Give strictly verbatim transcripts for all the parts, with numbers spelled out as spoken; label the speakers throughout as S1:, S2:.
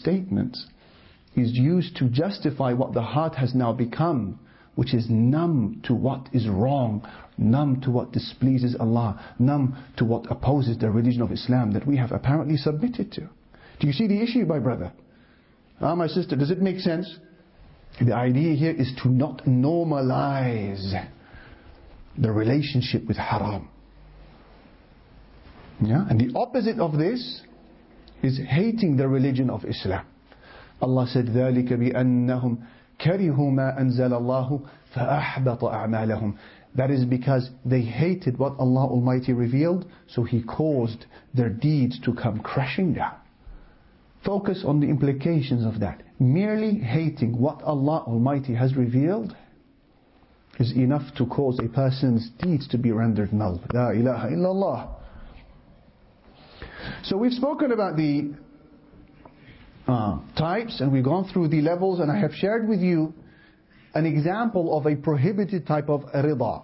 S1: statements is used to justify what the heart has now become, which is numb to what is wrong, numb to what displeases Allah, numb to what opposes the religion of Islam that we have apparently submitted to. Do you see the issue, my brother? Ah, my sister, does it make sense? The idea here is to not normalize the relationship with haram. Yeah? And the opposite of this is hating the religion of Islam. Allah said, ذَلِكَ بِأَنَّهُمْ كَرِهُوا مَا أَنزَلَ اللَّهُ فَأَحْبَطَ أَعْمَالَهُم. That is because they hated what Allah Almighty revealed, so He caused their deeds to come crashing down. Focus on the implications of that. Merely hating what Allah Almighty has revealed is enough to cause a person's deeds to be rendered null. La ilaha illallah. So we've spoken about the uh, types, and we've gone through the levels, and I have shared with you an example of a prohibited type of rida.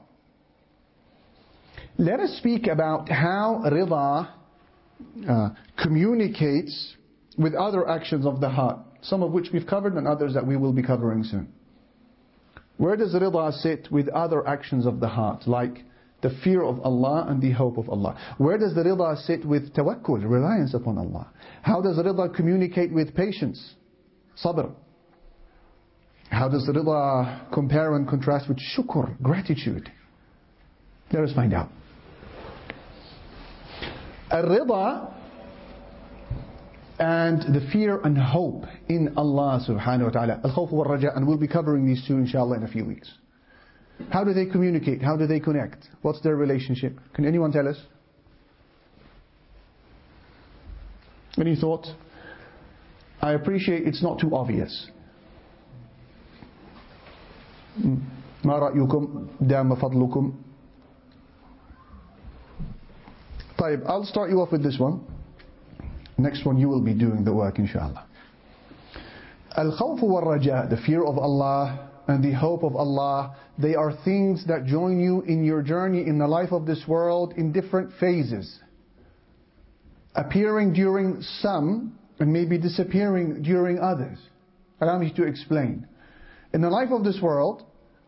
S1: Let us speak about how rida uh, communicates with other actions of the heart, some of which we've covered and others that we will be covering soon. Where does rida sit with other actions of the heart, like the fear of Allah and the hope of Allah? Where does the rida sit with tawakkul, reliance upon Allah? How does rida communicate with patience, sabr? How does the rida compare and contrast with shukr, gratitude? Let us find out. Ar-rida and the fear and hope in Allah subhanahu wa ta'ala. Al-khawf wal-raja, and we'll be covering these two inshallah in a few weeks. How do they communicate? How do they connect? What's their relationship? Can anyone tell us? Any thoughts? I appreciate it's not too obvious. ما رأيكم دام فضلكم. طيب, I'll start you off with this one. Next one you will be doing the work inshallah. Al-khawf wal-raja, the fear of Allah and the hope of Allah, they are things that join you in your journey in the life of this world in different phases, appearing during some and maybe disappearing during others. Allow me to explain. In the life of this world,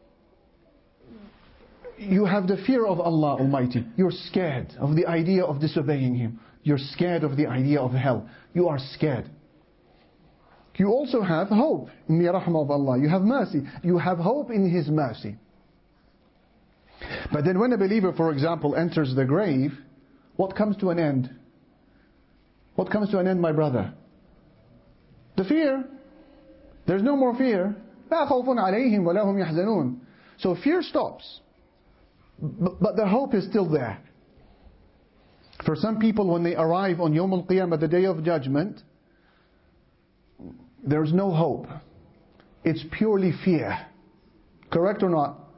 S1: you have the fear of Allah Almighty. You're scared of the idea of disobeying Him. You're scared of the idea of hell. You are scared. You also have hope in the rahmah of Allah. You have mercy. You have hope in His mercy. But then when a believer, for example, enters the grave, what comes to an end? What comes to an end, my brother? The fear. There's no more fear. لا خوف عليهم ولا هم يحزنون. So fear stops. But, but the hope is still there. For some people, when they arrive on Yawm al-Qiyamah, the day of judgment, there's no hope. It's purely fear. Correct or not?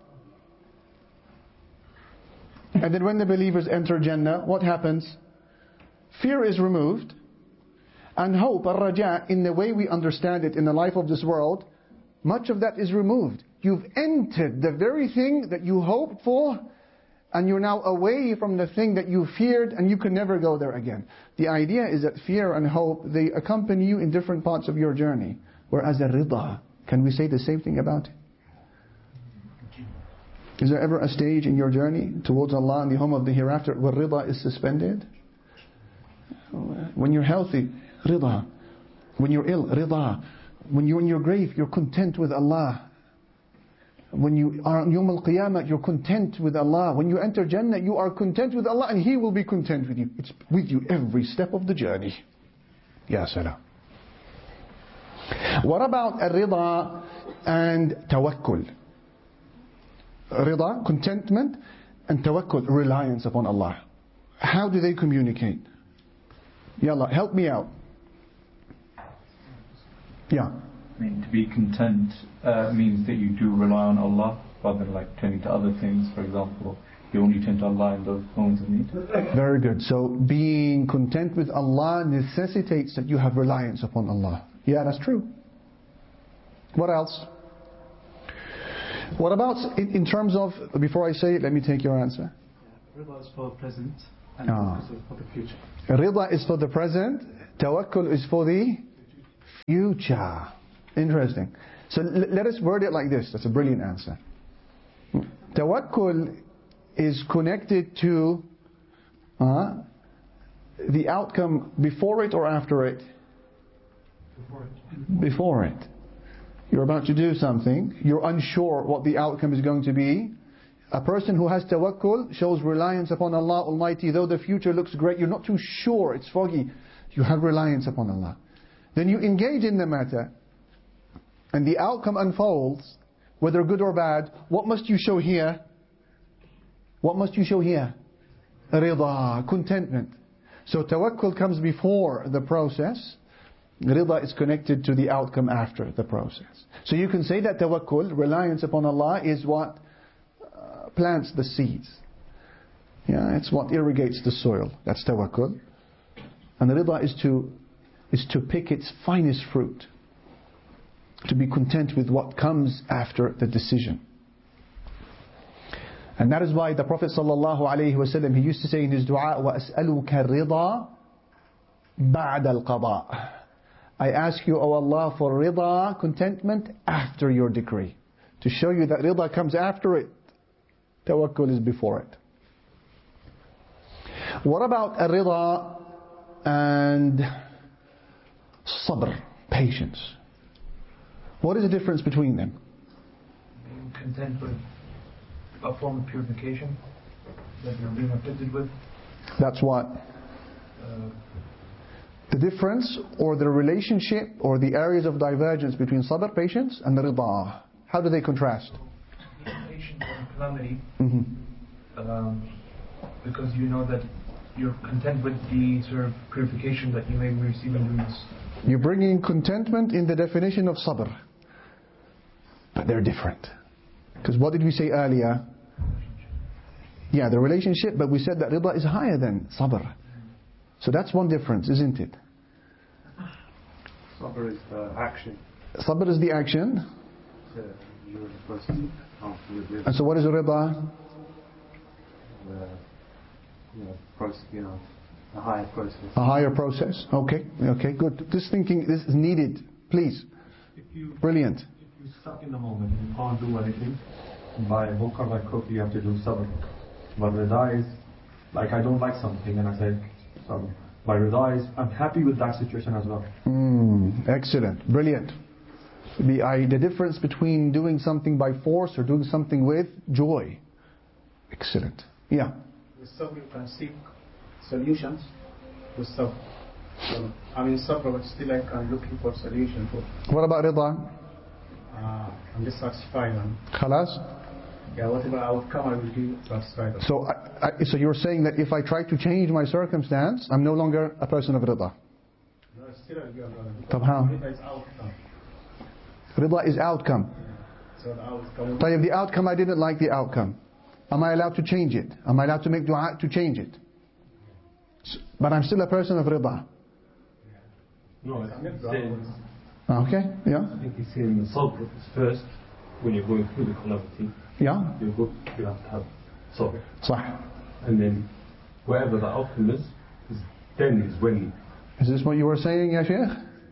S1: And then when the believers enter Jannah, what happens? Fear is removed. And hope, ar-raja, in the way we understand it in the life of this world, much of that is removed. You've entered the very thing that you hoped for, and you're now away from the thing that you feared, and you can never go there again. The idea is that fear and hope, they accompany you in different parts of your journey. Whereas a rida, can we say the same thing about it? Is there ever a stage in your journey towards Allah and the home of the hereafter where rida is suspended? When you're healthy, rida. When you're ill, rida. When you're in your grave, you're content with Allah. When you are on Yawm al-Qiyamah, you're content with Allah. When you enter Jannah, you are content with Allah, and He will be content with you. It's with you every step of the journey. Ya salam. What about ar-rida and tawakkul? Rida, contentment, and tawakkul, reliance upon Allah. How do they communicate? Yallah, help me out. Yeah.
S2: I mean, to be content uh, means that you do rely on Allah rather than like turning to other things. For example, you only turn to Allah in those moments of need.
S1: Very good. So being content with Allah necessitates that you have reliance upon Allah. Yeah, that's true. What else? What about in, in terms of, before I say it, let me take your answer.
S3: Yeah, rida is for the present and
S1: ah.
S3: tawakkul is for the future.
S1: Rida is for the present, tawakkul is for the future. Interesting. So l- let us word it like this. That's a brilliant answer. Tawakkul is connected to uh, the outcome before it or after it?
S3: Before it.
S1: Before it. You're about to do something. You're unsure what the outcome is going to be. A person who has tawakkul shows reliance upon Allah Almighty. Though the future looks great, you're not too sure, it's foggy. You have reliance upon Allah. Then you engage in the matter, and the outcome unfolds, whether good or bad. What must you show here? What must you show here? Rida, contentment. So tawakkul comes before the process. Rida is connected to the outcome after the process. So you can say that tawakkul, reliance upon Allah, is what uh, plants the seeds. Yeah, it's what irrigates the soil. That's tawakkul. And rida is to is to pick its finest fruit. To be content with what comes after the decision. And that is why the Prophet ﷺ, he used to say in his dua, وَأَسْأَلُكَ الرِّضَى بَعْدَ الْقَضَاءِ. I ask you, O Allah, for rida, contentment, after your decree. To show you that rida comes after it. Tawakkul is before it. What about rida and sabr, patience? What is the difference between them?
S4: Being content with a form of purification that you're being afflicted with.
S1: That's what?
S4: Uh,
S1: The difference or the relationship or the areas of divergence between sabr, patience, and rida. How do they contrast?
S4: being patient in calamity,
S1: Mm-hmm.
S4: um, because you know that you're content with the sort of purification that you may receive in doing this.
S1: You're bringing contentment in the definition of sabr. But they're different. Because what did we say earlier? Yeah, the relationship, but we said that rida is higher than sabr. So that's one difference, isn't it?
S5: Sabr is the action.
S1: Sabr is the action.
S5: So you're the person with
S1: And so what is rida?
S5: the you know, process, you know, a higher process.
S1: A higher process. Okay, okay, good. This thinking this is needed. Please.
S6: If you
S1: Brilliant.
S6: if you're stuck in the moment and you can't do anything, by hook or by crook you have to do sabr. But rida is like I don't like something and I say sabr. By rida is I'm happy with that situation as well.
S1: Mm, excellent. Brilliant. The, I, the difference between doing something by force or doing something with joy. Excellent. Yeah.
S3: With sabr you can seek solutions with sabr. So, I mean sabr, but still I can looking for solution for.
S1: What about rida?
S3: Uh, I'm just satisfied. And,
S1: Khalas?
S3: yeah, whatever outcome I will be satisfied. Of.
S1: So, I, I, so you're saying that if I try to change my circumstance, I'm no longer a person of rida.
S3: No, still I'll be a
S1: طب how?
S3: Rida is outcome.
S1: Rida is outcome.
S3: So the outcome.
S1: طيب, the outcome, I didn't like the outcome. Am I allowed to change it? Am I allowed to make dua to change it? S- But I'm still a person of rida.
S6: No, it's saying,
S1: Okay, yeah,
S6: I think he's saying the sabr is first when you're going through the calamity.
S1: yeah,
S6: You go, you have to have sabr,
S1: صح.
S6: and then whatever the outcome is, is then is when.
S1: Is this what you were saying, Ya Sheikh?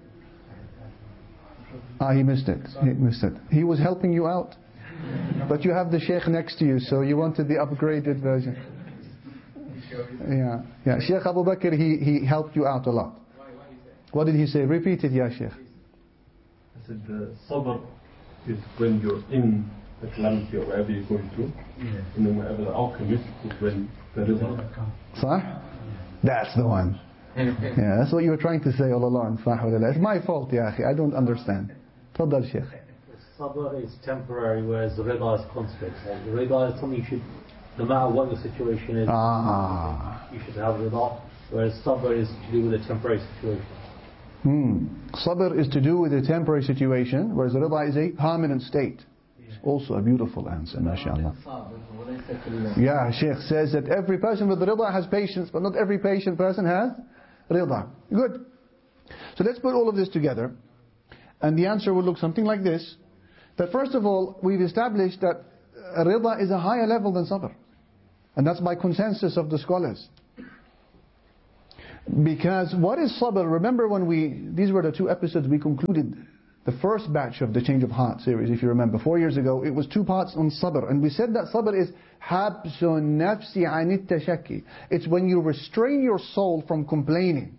S1: Ah, he missed it. He missed it. He was helping you out. But you have the Sheikh next to you, so you wanted the upgraded version. Yeah, yeah. Sheikh Abu Bakr, he, he helped you out a lot. What did he say? Repeat it, Ya Sheikh.
S6: I said the sabr is when you're in the calamity or whatever you're going through,
S3: Yeah.
S6: and then whatever the outcome is, is when the result.
S1: صح? That's the one. Yeah, that's what you were trying to say all along. صح ولا لا? It's my fault, Ya Akhi. I don't understand. تفضل Sheikh.
S7: Sabr is temporary, whereas the rida is constant. Like, the rida is something you should, no matter what your situation is,
S1: Ah.
S7: you should have rida. Whereas sabr is to do with a temporary situation.
S1: Hmm. Sabr is to do with a temporary situation, whereas rida is a permanent state. It's also a beautiful answer, mashallah. Yeah, Sheikh says that every person with rida has patience, but not every patient person has rida. Good. So let's put all of this together. And the answer will look something like this. That first of all, we've established that rida is a higher level than sabr. And that's by consensus of the scholars. Because what is sabr? Remember when we, these were the two episodes we concluded the first batch of the Change of Heart series, if you remember, four years ago. It was two parts on sabr. And we said that sabr is habsun nafsi anit tashakki. It's when you restrain your soul from complaining.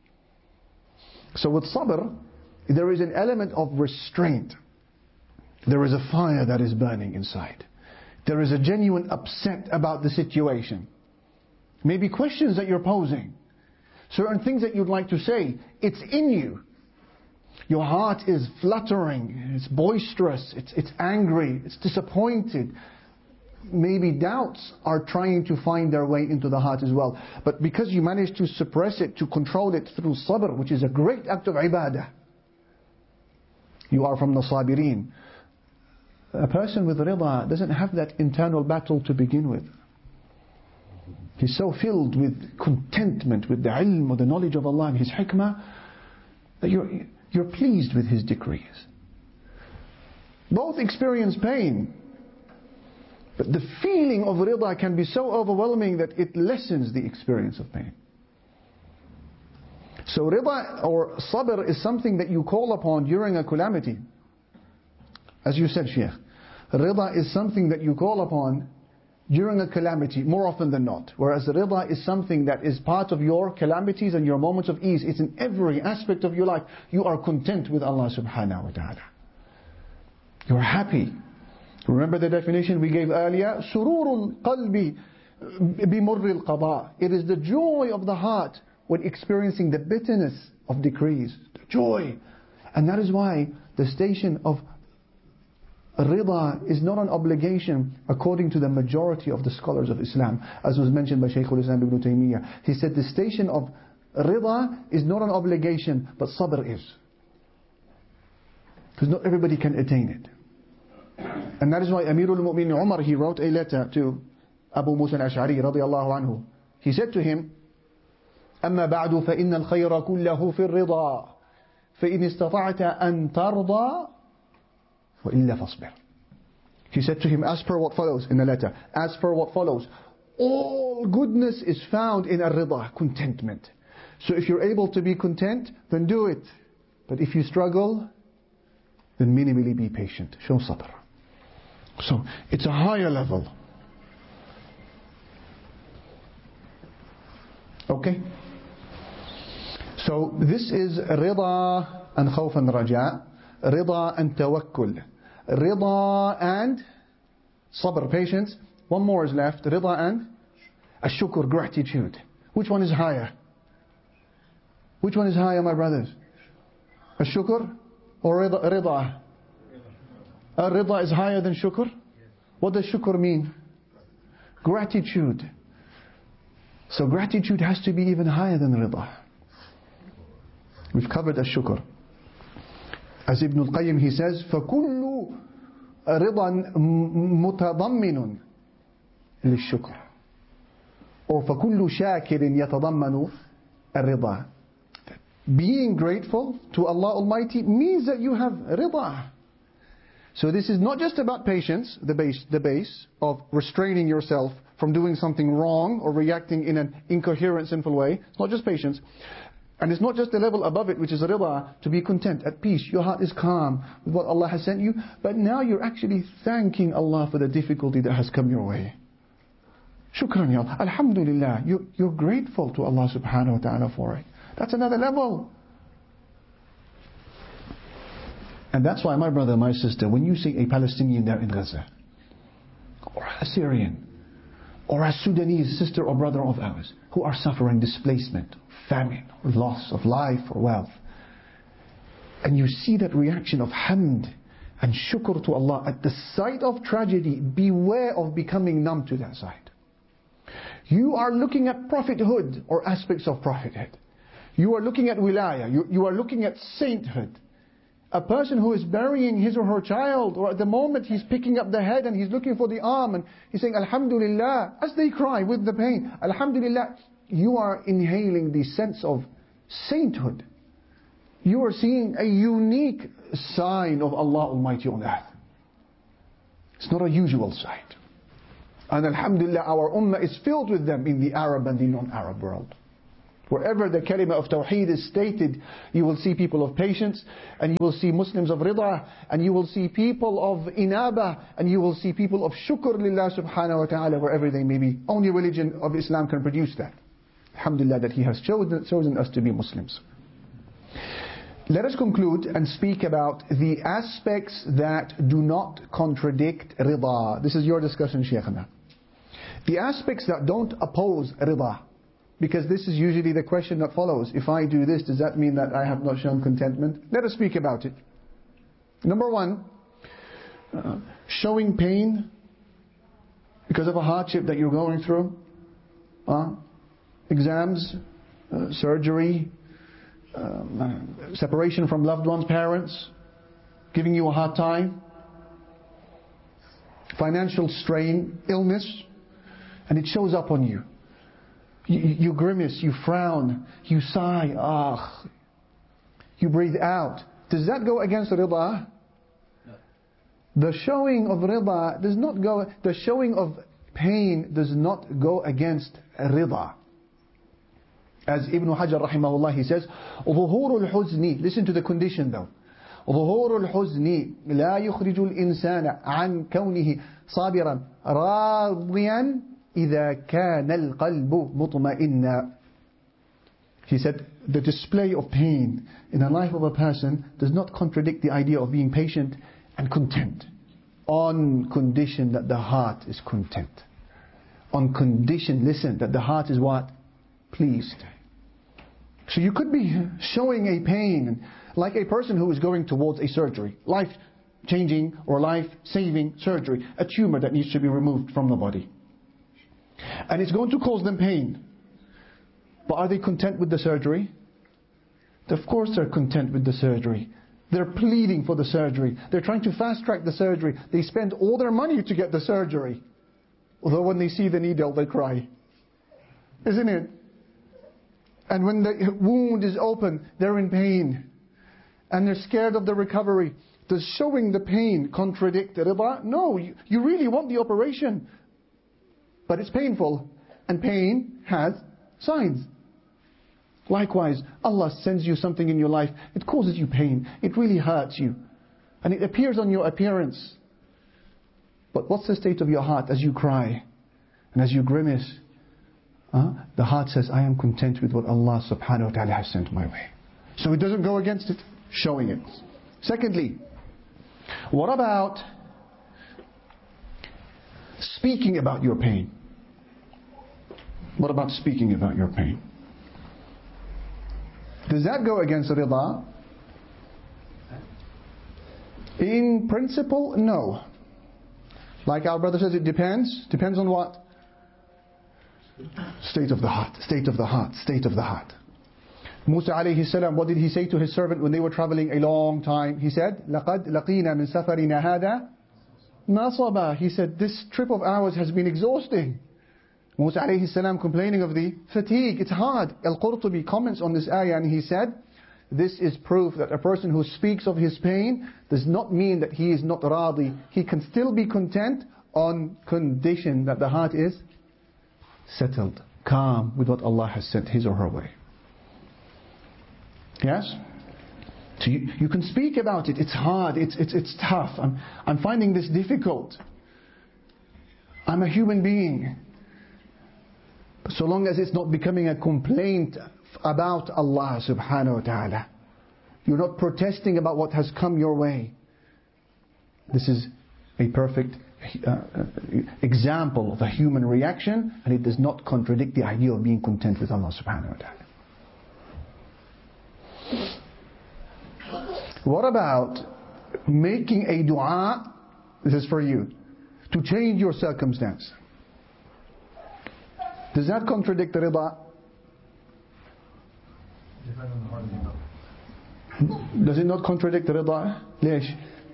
S1: So with sabr, there is an element of restraint. There is a fire that is burning inside. There is a genuine upset about the situation. Maybe questions that you're posing. Certain things that you'd like to say. It's in you. Your heart is fluttering. It's boisterous. It's, it's angry. It's disappointed. Maybe doubts are trying to find their way into the heart as well. But because you manage to suppress it, to control it through sabr, which is a great act of ibadah, you are from the sabirin. A person with rida doesn't have that internal battle to begin with. He's so filled with contentment, with the ilm or the knowledge of Allah and His hikmah, that you're, you're pleased with His decrees. Both experience pain, but the feeling of rida can be so overwhelming that it lessens the experience of pain. So rida or sabr is something that you call upon during a calamity. As you said, Shaykh, rida is something that you call upon during a calamity more often than not. Whereas rida is something that is part of your calamities and your moments of ease. It's in every aspect of your life. You are content with Allah subhanahu wa ta'ala. You're happy. Remember the definition we gave earlier? Sururul qalbi bimurril qada. It is the joy of the heart when experiencing the bitterness of decrees. The joy. And that is why the station of rida is not an obligation according to the majority of the scholars of Islam, as was mentioned by Shaykh al-Islam ibn Taymiyyah. He said the station of rida is not an obligation, but sabr is. Because not everybody can attain it. And that is why Amirul Mu'minin Umar, he wrote a letter to Abu Musa al-Ash'ari radiyallahu anhu. He said to him, أما بعد فإن الخير كله في الرضا فإن استطعت أن ترضى وإلا فاصبر. He said to him, as per what follows in the letter, as per what follows, all goodness is found in ar-rida, contentment. So if you're able to be content, then do it. But if you struggle, then minimally be patient. Show sabr. So it's a higher level. Okay? So this is rida and khawf and raja. Rida and tawakkul. Rida and sabr, patience. One more is left. Rida and ashukr, gratitude. Which one is higher? Which one is higher, my brothers? Ashukr or rida? Rida. Uh, rida is higher than shukr. What does shukr mean? Gratitude. So gratitude has to be even higher than rida. We've covered ashukr. As Ibn al-Qayyim, he says, فَكُلُّ رِضًا مُتَضَمِّنٌ لِلشُّكْرِ, or فَكُلُّ شَاكِرٍ يَتَضَمَّنُ الرِّضَى. Being grateful to Allah Almighty means that you have rida. So this is not just about patience, the base, the base of restraining yourself from doing something wrong or reacting in an incoherent, sinful way. It's not just patience. And it's not just the level above it, which is rida, to be content, at peace. Your heart is calm with what Allah has sent you. But now you're actually thanking Allah for the difficulty that has come your way. Shukran ya Allah. Alhamdulillah. You're, you're grateful to Allah subhanahu wa ta'ala for it. That's another level. And that's why, my brother, my sister, when you see a Palestinian there in Gaza, or a Syrian, or a Sudanese sister or brother of ours, who are suffering displacement, famine, or loss of life or wealth, and you see that reaction of hamd and shukr to Allah at the sight of tragedy, beware of becoming numb to that sight. You are looking at prophethood or aspects of prophethood. You are looking at wilayah. You, you are looking at sainthood. A person who is burying his or her child, or at the moment he's picking up the head and he's looking for the arm and he's saying Alhamdulillah as they cry with the pain, Alhamdulillah. You are inhaling the sense of sainthood. You are seeing a unique sign of Allah Almighty on earth. It's not a usual sight. And Alhamdulillah, our ummah is filled with them in the Arab and the non-Arab world. Wherever the kalima of tawheed is stated, you will see people of patience, and you will see Muslims of rida, and you will see people of inaba, and you will see people of shukr lillah subhanahu wa ta'ala, wherever they may be. Only religion of Islam can produce that. Alhamdulillah that He has chosen, chosen us to be Muslims. Let us conclude and speak about the aspects that do not contradict rida. This is your discussion, Shaykhana. The aspects that don't oppose rida. Because this is usually the question that follows. If I do this, does that mean that I have not shown contentment? Let us speak about it. Number one, uh, showing pain because of a hardship that you're going through. Uh, exams, uh, surgery, um, uh, separation from loved ones, parents, giving you a hard time, financial strain, illness, and it shows up on you. You, you grimace, you frown, you sigh, ah, you breathe out. Does that go against rida? No. The showing of rida does not go, the showing of pain does not go against rida. As Ibn Hajar rahimahullah, he says, ظهور الحزن, listen to the condition though. ظهور الحزن لا يخرج الإنسان عن كونه صابرا راضيا إذا كان القلب مطمئنا. He said, the display of pain in the life of a person does not contradict the idea of being patient and content, on condition that the heart is content. On condition, listen, that the heart is what? Pleased. So you could be showing a pain like a person who is going towards a surgery, life-changing or life-saving surgery, a tumor that needs to be removed from the body. And it's going to cause them pain. But are they content with the surgery? Of course they're content with the surgery. They're pleading for the surgery. They're trying to fast-track the surgery. They spend all their money to get the surgery. Although when they see the needle, they cry. Isn't it? And when the wound is open, they're in pain. And they're scared of the recovery. Does showing the pain contradict rida? No, you, you really want the operation. But it's painful. And pain has signs. Likewise, Allah sends you something in your life. It causes you pain. It really hurts you. And it appears on your appearance. But what's the state of your heart as you cry? And as you grimace? Uh, the heart says, I am content with what Allah subhanahu wa ta'ala has sent my way. So it doesn't go against it. Showing it. Secondly, what about speaking about your pain? What about speaking about your pain? Does that go against rida? In principle, no. Like our brother says, it depends. Depends on what? State of the heart. State of the heart. State of the heart. Musa alayhi salam, what did he say to his servant when they were traveling a long time? He said, لَقَدْ لَقِينَا مِنْ سَفَرِنَا هَذَا نَصَبًا. He said, this trip of ours has been exhausting. Musa alayhi salam complaining of the fatigue. It's hard. Al-Qurtubi comments on this ayah and he said, this is proof that a person who speaks of his pain does not mean that he is not radi. He can still be content on condition that the heart is settled, calm with what Allah has sent his or her way. Yes? So you, you can speak about it. It's hard. It's, it's, it's tough. I'm, I'm finding this difficult. I'm a human being. So long as it's not becoming a complaint about Allah subhanahu wa ta'ala. You're not protesting about what has come your way. This is a perfect uh, example of a human reaction, and it does not contradict the idea of being content with Allah subhanahu wa ta'ala. What about making a dua, this is for you, to change your circumstance? Does that contradict the rida? Does it not contradict the rida? ليش?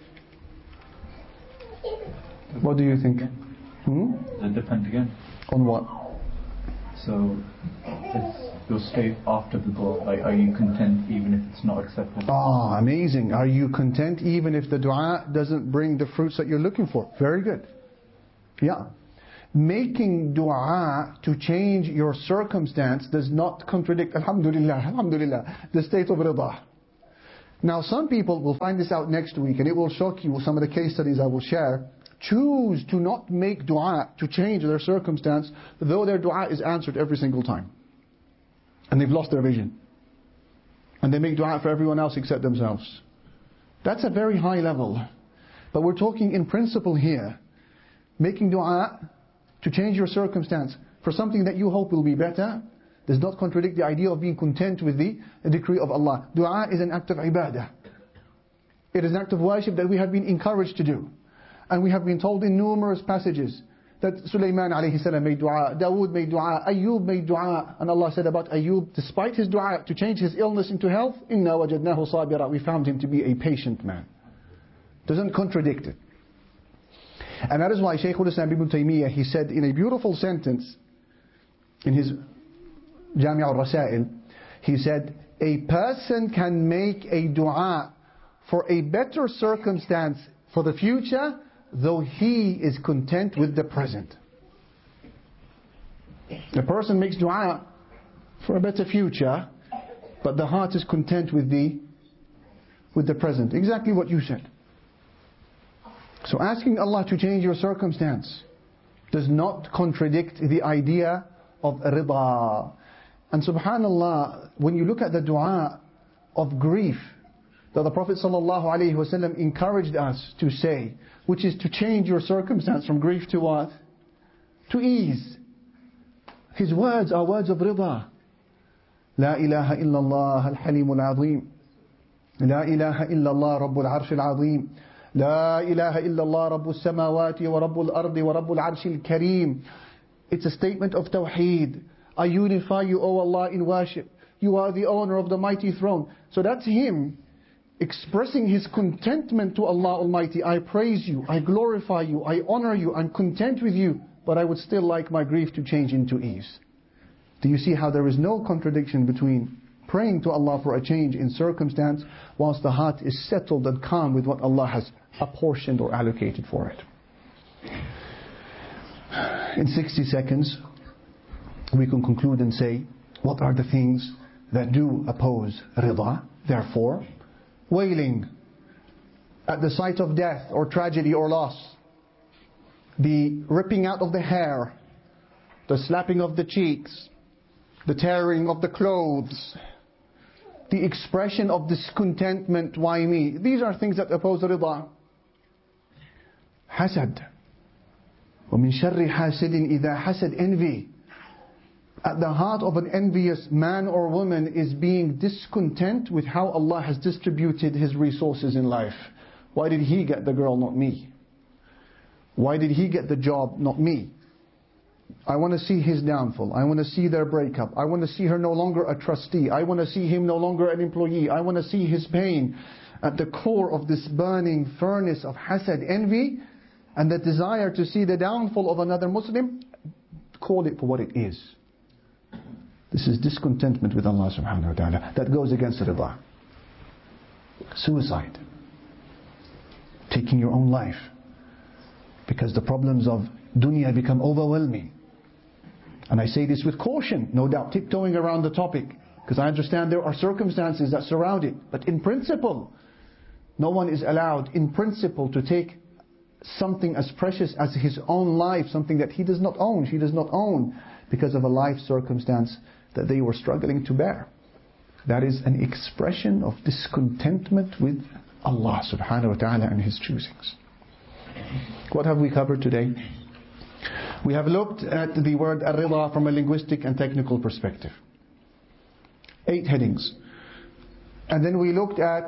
S1: What do you think? Hmm?
S2: It depends again.
S1: On what?
S2: So, it's your state after the dua. Like, are you content even if it's not accepted?
S1: Ah, amazing. Are you content even if the dua doesn't bring the fruits that you're looking for? Very good. Yeah. making dua to change your circumstance does not contradict, alhamdulillah, alhamdulillah, the state of rida. Now some people will find this out next week, and it will shock you with some of the case studies I will share. Choose to not make dua to change their circumstance, though their dua is answered every single time. And they've lost their vision. And they make dua for everyone else except themselves. That's a very high level. But we're talking in principle here. Making dua to change your circumstance for something that you hope will be better does not contradict the idea of being content with the decree of Allah. Dua is an act of ibadah. It is an act of worship that we have been encouraged to do. And we have been told in numerous passages that Sulaiman alayhi salam made dua, Dawood made dua, Ayyub made dua. And Allah said about Ayyub, despite his dua to change his illness into health, Inna wajadnahu sabira, we found him to be a patient man. Doesn't contradict it. And that is why Shaykh al-Islam Ibn Taymiyyah, he said in a beautiful sentence in his Jami' al-Rasail, he said, a person can make a dua for a better circumstance for the future, though he is content with the present. A person makes dua for a better future, but the heart is content with the with the present. Exactly what you said. So asking Allah to change your circumstance does not contradict the idea of rida. And subhanallah, when you look at the dua of grief that the Prophet ﷺ encouraged us to say, which is to change your circumstance from grief to what? To ease. His words are words of rida. La ilaha illallah al-halim al-azim. La ilaha illallah rabbul arsh al-azim. La ilaha illallah rabbul samawati wa rabbul ardi wa rabbul arsh al-kareem. It's a statement of tawheed. I unify you, O Allah, in worship. You are the owner of the mighty throne. So that's him expressing his contentment to Allah Almighty. I praise you, I glorify you, I honor you, I'm content with you, but I would still like my grief to change into ease. Do you see how there is no contradiction between praying to Allah for a change in circumstance whilst the heart is settled and calm with what Allah has apportioned or allocated for it? In sixty seconds, we can conclude and say, what are the things that do oppose rida? Therefore, wailing at the sight of death or tragedy or loss, the ripping out of the hair, the slapping of the cheeks, the tearing of the clothes, the expression of discontentment, why me? These are things that oppose rida. Hasad. وَمِن شَرِّ حَاسِدٍ إِذَا حَسَدْ envy. At the heart of an envious man or woman is being discontent with how Allah has distributed His resources in life. Why did he get the girl, not me? Why did he get the job, not me? I want to see his downfall. I want to see their breakup. I want to see her no longer a trustee. I want to see him no longer an employee. I want to see his pain. At the core of this burning furnace of hasad, envy, and the desire to see the downfall of another Muslim, call it for what it is. This is discontentment with Allah subhanahu wa ta'ala. That goes against rida. Suicide. Taking your own life. Because the problems of dunya become overwhelming. And I say this with caution, no doubt tiptoeing around the topic, because I understand there are circumstances that surround it. But in principle, no one is allowed, in principle, to take something as precious as his own life, something that he does not own, she does not own, because of a life circumstance that they were struggling to bear. That is an expression of discontentment with Allah subhanahu wa ta'ala and His choosings. What have we covered today? We have looked at the word ar-rida from a linguistic and technical perspective. Eight headings. And then we looked at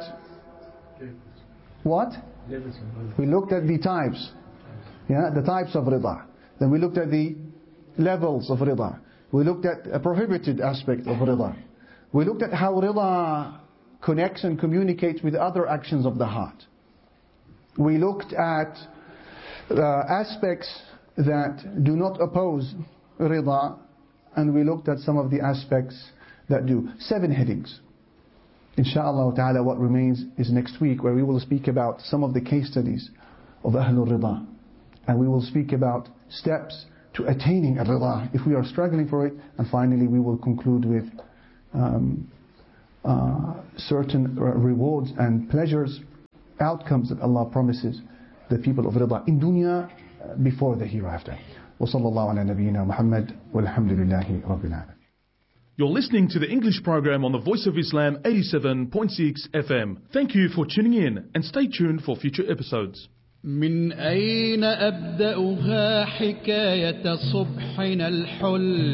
S1: what? We looked at the types. Yeah, the types of rida. Then we looked at the levels of rida. We looked at a prohibited aspect of rida. We looked at how rida connects and communicates with other actions of the heart. We looked at uh, aspects that do not oppose rida, and we looked at some of the aspects that do. Seven headings. Insha'Allah ta'ala, what remains is next week, where we will speak about some of the case studies of Ahlul Rida, and we will speak about steps to attaining al-rida if we are struggling for it. And finally, we will conclude with um, uh, certain rewards and pleasures, outcomes that Allah promises the people of rida in dunya before the hereafter. وصلى الله على نبينا محمد والحمد لله رب العالمين.
S8: You're listening to the English program on the Voice of Islam eighty-seven point six F M. Thank you for tuning in and stay tuned for future episodes.
S9: من أين أبدأها حكاية صبحنا الحل